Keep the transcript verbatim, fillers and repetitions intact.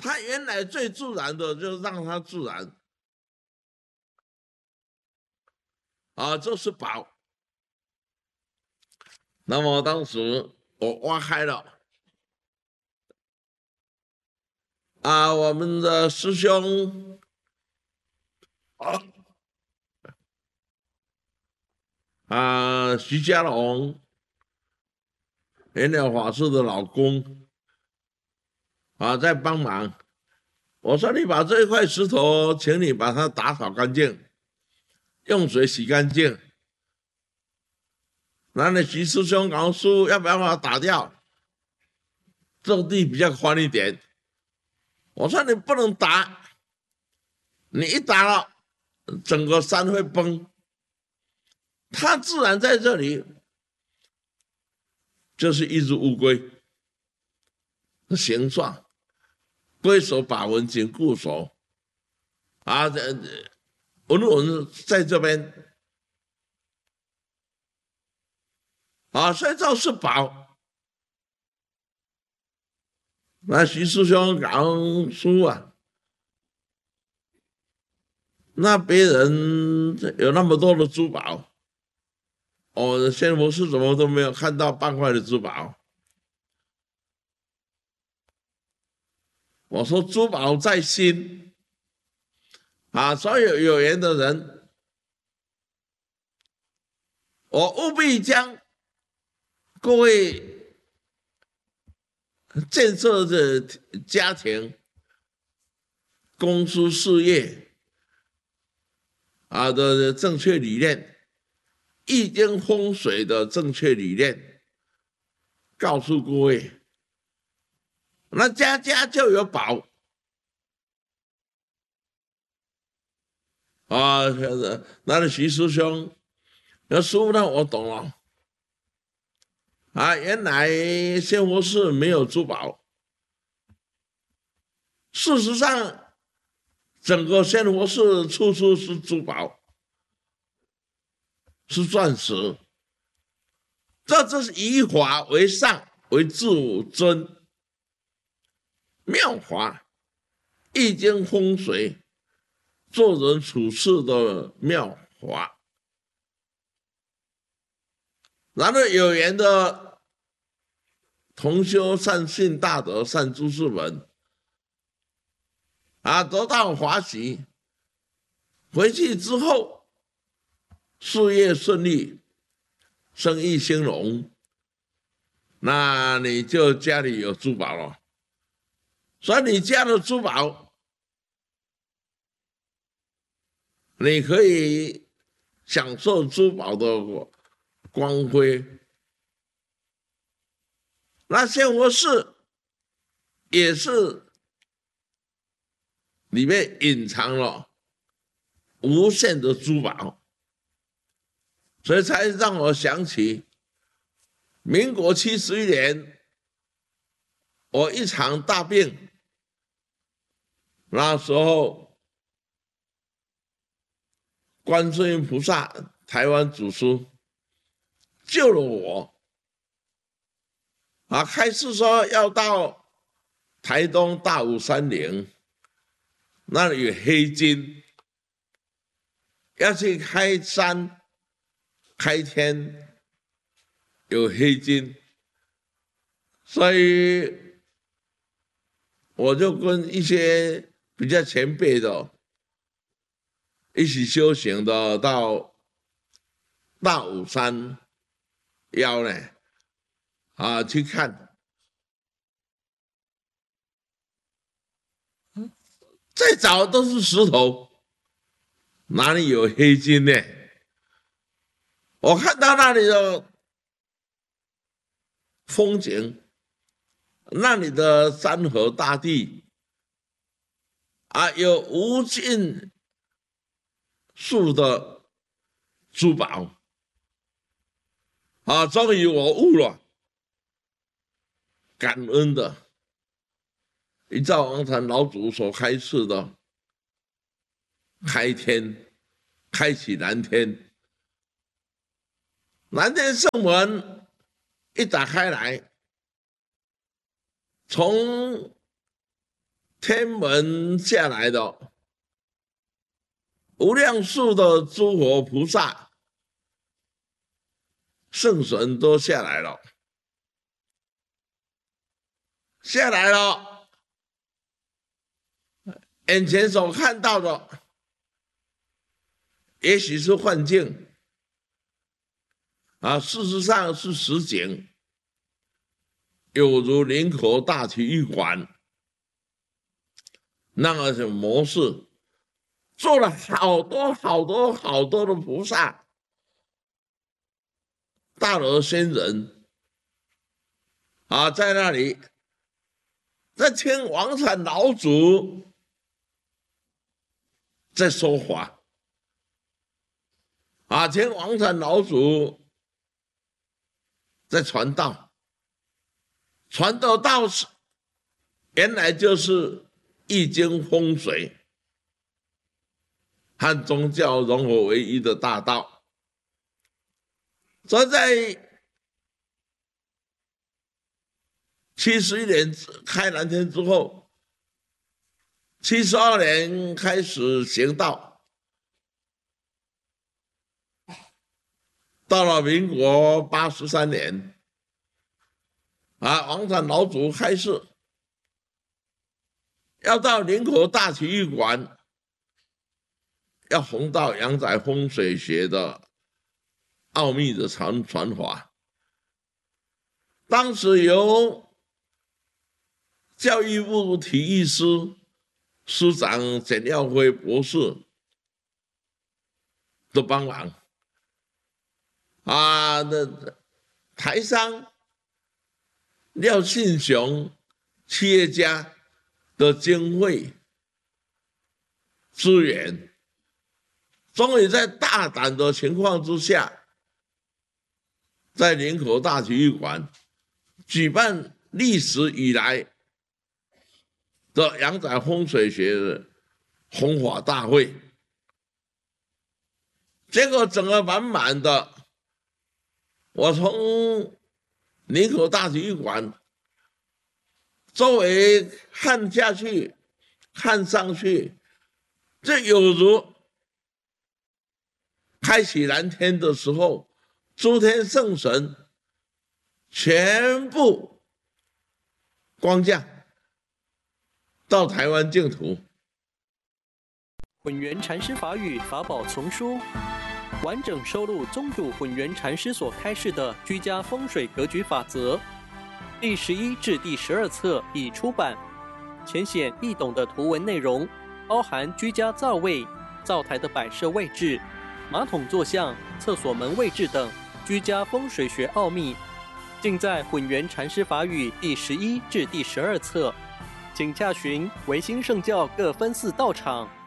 它原来最自然的，就让它自然。啊，这是宝。那么当时我挖开了，啊，我们的师兄，啊，啊，徐家龙，圆了法师的老公，啊，在帮忙。我说你把这一块石头，请你把它打扫干净，用水洗干净。那你徐师兄告诉要不要把它打掉？这地比较宽一点。我说你不能打，你一打了，整个山会崩。它自然在这里，就是一只乌龟的形状，龟首把纹紧固手，啊，这纹纹在这边，啊，所以这是宝。那徐师兄讲书啊，那别人有那么多的珠宝，哦，仙佛师怎么都没有看到半块的珠宝？我说珠宝在心啊，所有有缘的人，我务必将各位建设的家庭、公司事业啊的正确理念，易经风水的正确理念，告诉各位，那家家就有宝啊！那个徐师兄，那书呢？我懂了啊，原来仙佛寺没有珠宝，事实上，整个仙佛寺处处是珠宝，是钻石。这就是以法为上，为自尊，妙法，易经风水，做人处事的妙法。然后有缘的同修善信大德善知识们啊，得到华喜，回去之后事业顺利，生意兴隆，那你就家里有珠宝了。所以你家的珠宝，你可以享受珠宝的光辉。那仙佛寺也是里面隐藏了无限的珠宝，所以才让我想起民国七十一年，我一场大病，那时候观世音菩萨台湾祖师救了我。啊，开始说要到台东大武山岭，那里有黑金，要去开山、开天，有黑金，所以我就跟一些比较前辈的一起修行的，到大武山腰呢。啊，去看，再找都是石头，哪里有黑金呢？我看到那里的风景，那里的山河大地，啊，有无尽数的珠宝，啊，终于我悟了。感恩的，一照王禅老祖所开示的开天，开启蓝天，蓝天圣门一打开来，从天门下来的无量数的诸佛菩萨、圣神都下来了，下来了，眼前所看到的也许是幻境啊，事实上是实景，有如林口大体育馆那个是模式，做了好多好多好多的菩萨、大罗仙人啊，在那里在听王禅老祖在说法啊，听王禅老祖在传道，传道道士原来就是易经风水和宗教融合为一的大道。所以在七十一年开南天之后，七十二年开始行道，到了民国八十三年，啊，王禅老祖开示，要到林口大体育馆，要弘道阳宅风水学的奥秘的传传法。当时由教育部体育司司长简耀辉博士的帮忙啊，那台商廖庆雄企业家的经费资源，终于在大胆的情况之下，在林口大体育馆举办历史以来的阳宅风水学的弘法大会，结果整个满满的，我从林口大体育馆周围看下去，看上去，这有如开启蓝天的时候，诸天圣神全部光降到台湾净土。 混元禅师法语法宝丛书，完整收录宗主混元禅师所开示的居家风水格局法则，第十一至第十二册已出版。浅显易懂的图文内容，包含居家灶位、灶台的摆设位置、马桶坐向、厕所门位置等居家风水学奥秘，尽在混元禅师法语第十一至第十二册。请洽询维新圣教各分寺道场。